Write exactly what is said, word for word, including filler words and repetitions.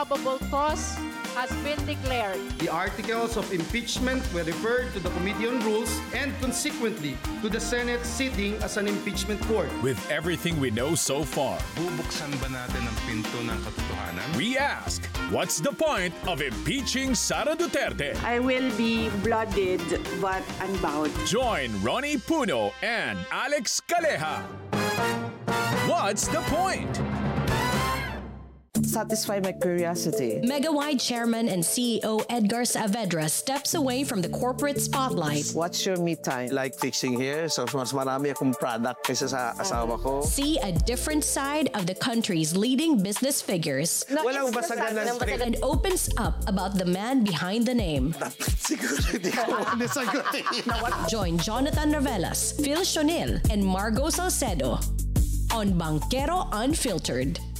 probable cause has been declared. The articles of impeachment were referred to the Committee on Rules and consequently to the Senate sitting as an impeachment court. With everything we know so far, bubuksan ba natin ang pinto ng katotohanan? we ask, what's the point of impeaching Sara Duterte? I will be blooded but unbound. Join Ronnie Puno and Alex Calleja. What's the point? Satisfy my curiosity. Megawide Chairman and C E O Edgar Saavedra steps away from the corporate spotlight. What's your me time? Like fixing hair, so mas marami akong product kaysa sa asawa ko. See a different side of the country's leading business figures. Walang basagan ng script. And opens up about the man behind the name. Siguro hindi ko nasagutin. Join Jonathan Ravelas, Phil Shonil, and Margo Salcedo on Banquero Unfiltered.